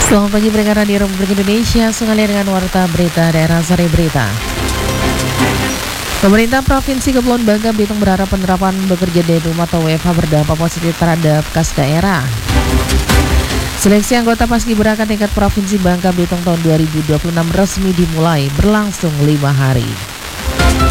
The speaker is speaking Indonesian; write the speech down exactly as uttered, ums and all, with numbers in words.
Selamat pagi pendengar Radio Republik Indonesia, sengaja dengan Warta Berita Daerah Sari Berita. Pemerintah Provinsi Kepulauan Bangka Belitung berharap penerapan bekerja dari rumah atau W F H berdampak positif terhadap kas daerah. Seleksi anggota Paskibraka tingkat Provinsi Bangka Belitung tahun dua ribu dua puluh enam resmi dimulai, berlangsung lima hari.